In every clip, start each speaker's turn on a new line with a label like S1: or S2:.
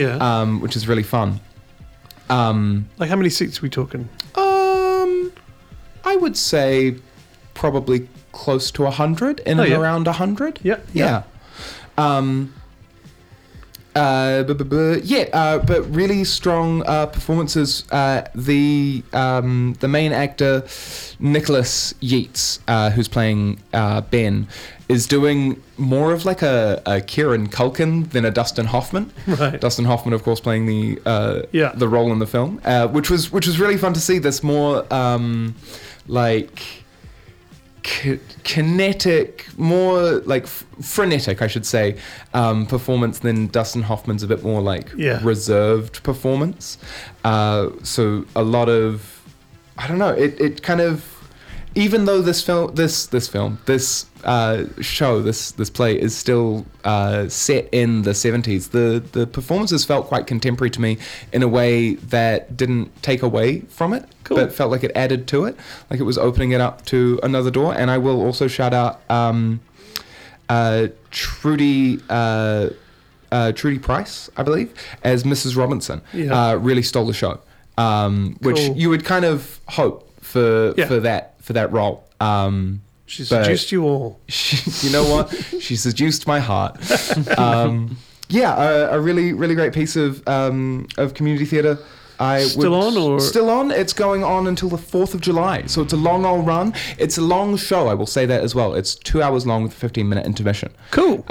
S1: which is really fun.
S2: Like how many seats are we talking?
S1: I would say probably close to 100, around 100.
S2: Yeah.
S1: But really strong performances. The main actor, Nicholas Yeats, who's playing Ben, is doing more of like a Kieran Culkin than a Dustin Hoffman.
S2: Right.
S1: Dustin Hoffman, of course, playing the role in the film, which was really fun to see. This more kinetic, more like frenetic, I should say, performance than Dustin Hoffman's a bit more like reserved performance. So a lot of, I don't know, it kind of, even though this show, this play is still set in the 70s, the performances felt quite contemporary to me in a way that didn't take away from it, but felt like it added to it, like it was opening it up to another door. And I will also shout out Trudy Price, I believe, as Mrs. Robinson. Really stole the show, which you would kind of hope for that role.
S2: She seduced you all.
S1: You know what? She seduced my heart. A really, really great piece of community theatre. Still on? It's going on until the 4th of July. So it's a long old run. It's a long show, I will say that as well. It's 2 hours long with a 15-minute intermission.
S2: Cool.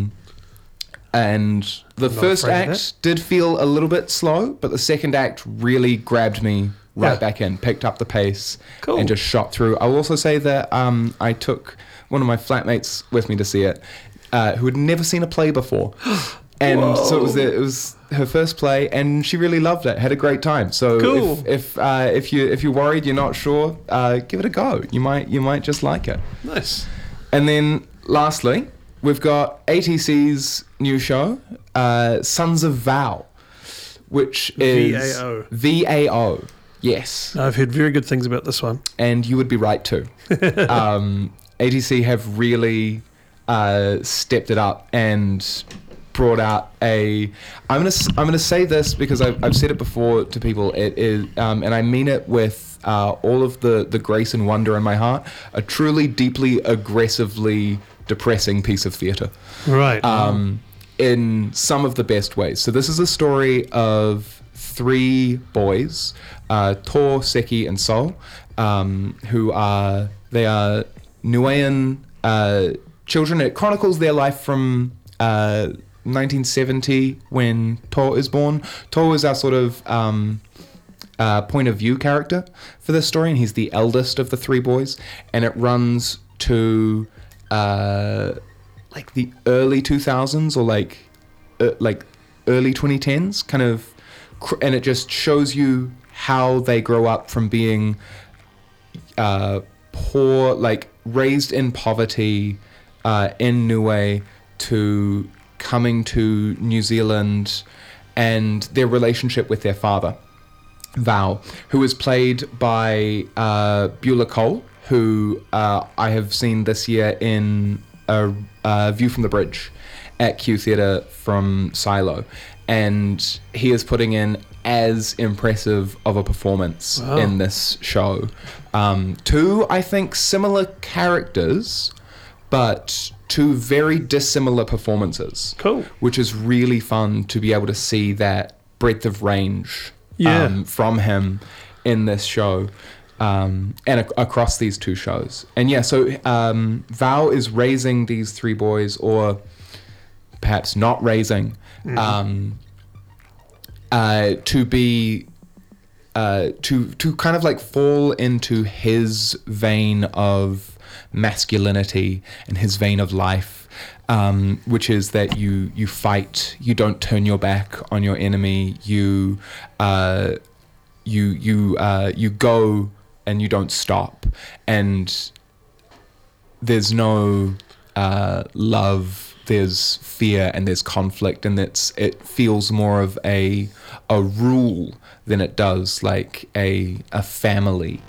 S1: And the first act did feel a little bit slow, but the second act really grabbed me back in, picked up the pace, and just shot through. I'll also say that I took one of my flatmates with me to see it, who had never seen a play before. And so it was her first play, and she really loved it. Had a great time. So if you're worried, you're not sure, give it a go. You might just like it.
S2: Nice.
S1: And then lastly, we've got ATC's new show, Sons of Val, which is VAO. Yes.
S2: I've heard very good things about this one.
S1: And you would be right too. ATC have really stepped it up and brought out I'm gonna say this because I've said it before to people. It is, and I mean it with all of the grace and wonder in my heart, a truly, deeply, aggressively depressing piece of theatre.
S2: Right.
S1: In some of the best ways. So this is a story of 3 boys, Tor, Seki, and Sol, who are Nuean children. It chronicles their life from 1970 when Tor is born. Tor is our sort of point of view character for this story, and he's the eldest of the 3 boys, and it runs to like the early 2000s or like early 2010s kind of, and it just shows you how they grow up from being poor, like raised in poverty in Niue, to coming to New Zealand, and their relationship with their father, Val, who is played by Beulah Cole, who I have seen this year in a View from the Bridge at Q Theatre from Silo, and he is putting in as impressive of a performance in this show. 2, I think, similar characters, but 2 very dissimilar performances.
S2: Cool.
S1: Which is really fun to be able to see that breadth of range from him in this show. And across these 2 shows. And so Val is raising these 3 boys, or perhaps not raising, to be to kind of like fall into his vein of masculinity and his vein of life, which is that you fight, you don't turn your back on your enemy, you go and you don't stop, and there's no love, there's fear, and there's conflict, and it feels more of a rule than it does like a family.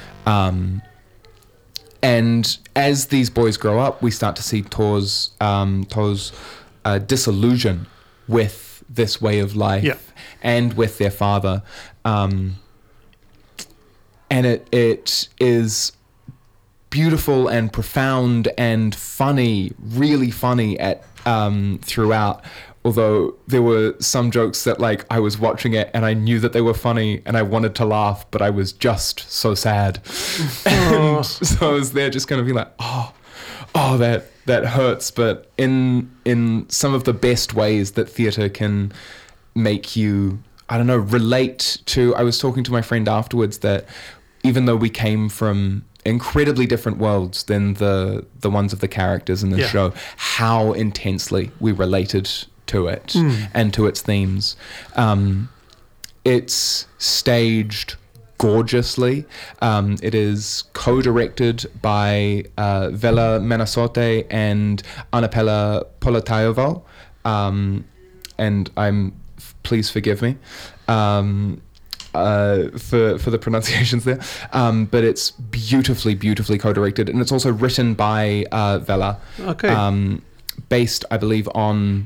S1: And as these boys grow up, we start to see Tor's disillusion with this way of life and with their father. And it is beautiful and profound and funny, really funny at throughout. Although there were some jokes that, like, I was watching it and I knew that they were funny and I wanted to laugh, but I was just so sad. And so I was there just going to be like, oh, that hurts. But in some of the best ways that theatre can make you, I don't know, relate to. I was talking to my friend afterwards that even though we came from incredibly different worlds than the ones of the characters in the show, how intensely we related to it and to its themes. It's staged gorgeously. It is co-directed by Vela Manasote and Annapella Polotayeva, and please forgive me for the pronunciations there, but it's beautifully co-directed, and it's also written by Vela. Based, I believe, on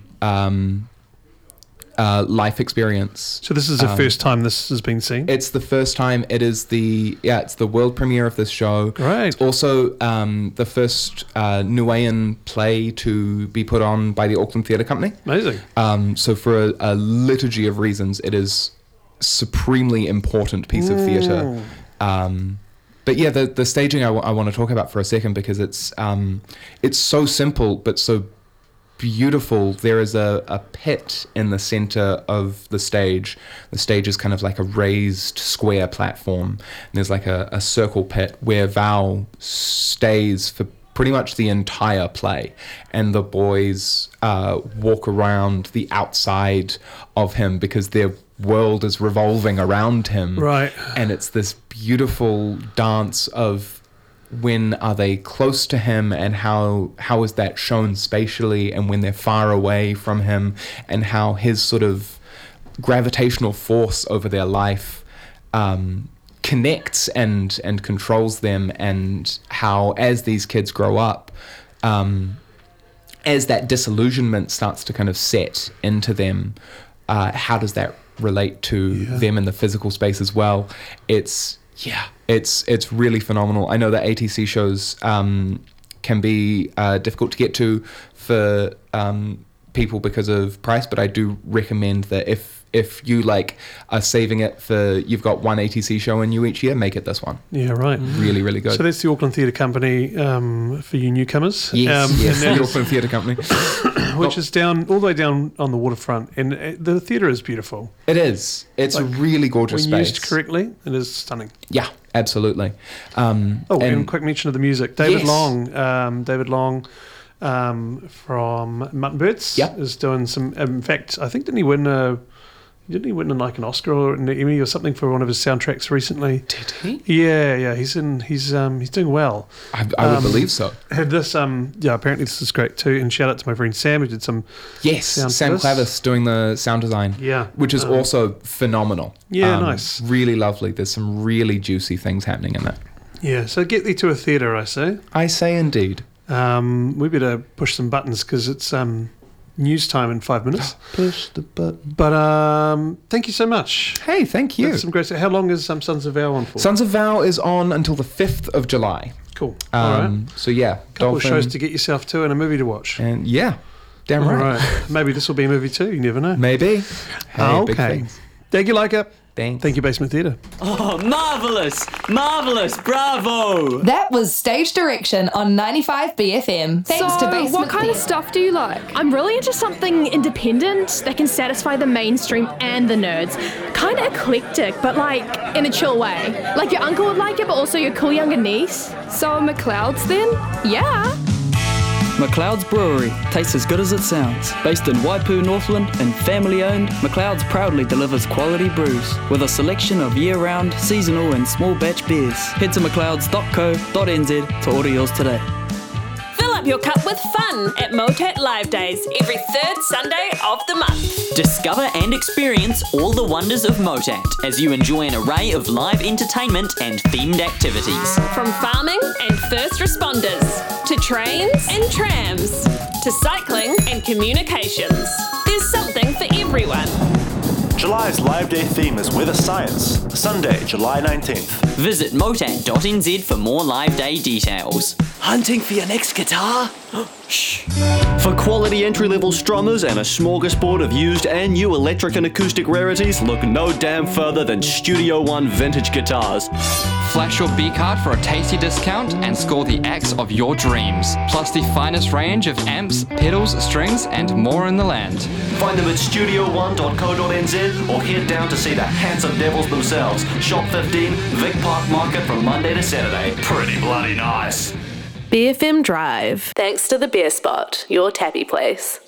S1: life experience.
S2: So this is the first time this has been seen?
S1: It's the first time. It's the world premiere of this show.
S2: Great.
S1: It's also the first Niuean play to be put on by the Auckland Theatre Company.
S2: Amazing.
S1: So for a liturgy of reasons, it is supremely important piece of theatre. But yeah, the staging I want to talk about for a second, because it's so simple but so beautiful. There is a pit in the center of the stage. The stage is kind of like a raised square platform, and there's like a circle pit where Val stays for pretty much the entire play, and the boys walk around the outside of him because their world is revolving around him.
S2: Right.
S1: And it's this beautiful dance of when are they close to him, and how is that shown spatially, and when they're far away from him, and how his sort of gravitational force over their life connects and controls them, and how as these kids grow up, as that disillusionment starts to kind of set into them, how does that relate to them in the physical space as well? It's really phenomenal. I know that ATC shows can be difficult to get to for people because of price, but I do recommend that if you are saving it for, you've got one ATC show in you each year, make it this one.
S2: Yeah, right.
S1: Really, really good.
S2: So that's the Auckland Theatre Company for you newcomers.
S1: Yes, the Auckland Theatre Company.
S2: Which is all the way down on the waterfront, and the theatre is beautiful.
S1: It is. It's a really gorgeous space.
S2: When used correctly, it is stunning.
S1: Yeah, absolutely.
S2: And quick mention of the music. David Long from Mutton Birds is doing some. In fact, I think didn't he win like an Oscar or an Emmy or something for one of his soundtracks recently?
S1: Did he?
S2: Yeah. He's doing well.
S1: I would believe so.
S2: Had this apparently this is great too. And shout out to my friend Sam who did some.
S1: Yes, Sam Clavis doing the sound design.
S2: Yeah,
S1: which is also phenomenal.
S2: Yeah, nice.
S1: Really lovely. There's some really juicy things happening in that.
S2: Yeah, so get thee to a theatre, I say.
S1: I say indeed.
S2: We better push some buttons because it's news time in 5 minutes.
S1: Push the button.
S2: But thank you so much.
S1: Hey, thank you.
S2: That's some great. How long is Sons of Val on for?
S1: Sons of Val is on until the 5th of July.
S2: Cool. All right.
S1: So yeah,
S2: a couple of shows to get yourself to and a movie to watch.
S1: And yeah, damn right.
S2: Maybe this will be a movie too. You never know.
S1: Maybe. Hey,
S2: okay. Thank you, Leica.
S1: Thanks.
S2: Thank you, Basement Theatre.
S3: Oh, marvellous! Marvellous! Bravo!
S4: That was Stage Direction on 95 BFM. Thanks to Basement
S5: what kind of
S4: Theatre.
S5: stuff do you like? I'm really into something independent that can satisfy the mainstream and the nerds. Kind of eclectic, but like in a chill way. Like your uncle would like it, but also your cool younger niece. So McLeod's then? Yeah.
S3: McLeod's Brewery tastes as good as it sounds. Based in Waipu, Northland, and family-owned, McLeod's proudly delivers quality brews with a selection of year-round, seasonal, and small batch beers. Head to mcleods.co.nz to order yours today.
S6: Fill up your cup with fun at Motat Live Days every third Sunday of the month.
S7: Discover and experience all the wonders of Motat as you enjoy an array of live entertainment and themed activities.
S6: From farming and first responders, to trains and trams, to cycling and communications. There's There's something for everyone.
S8: July's Live Day theme is Weather Science, Sunday, July 19th.
S7: Visit motat.nz for more Live Day details.
S9: Hunting for your next guitar? Shh. For quality entry-level strummers and a smorgasbord of used and new electric and acoustic rarities, look no damn further than Studio One vintage guitars.
S10: Flash your B-card for a tasty discount and score the axe of your dreams, plus the finest range of amps, pedals, strings, and more in the land.
S9: Find them at studio1.co.nz or head down to see the handsome devils themselves. Shop 15, Vic Park Market from Monday to Saturday. Pretty bloody nice.
S6: BFM Drive. Thanks to the Beer Spot, your tappy place.